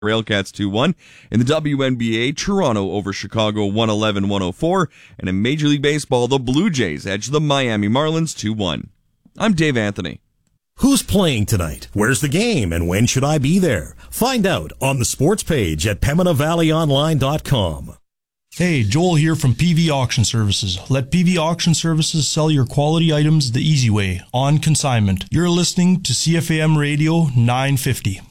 Railcats 2-1. In the WNBA, Toronto over Chicago 111-104. And in Major League Baseball, the Blue Jays edge the Miami Marlins 2-1. I'm Dave Anthony. Who's playing tonight? Where's the game? And when should I be there? Find out on the sports page at PembinaValleyOnline.com. Hey, Joel here from PV Auction Services. Let PV Auction Services sell your quality items the easy way, on consignment. You're listening to CFAM Radio 950.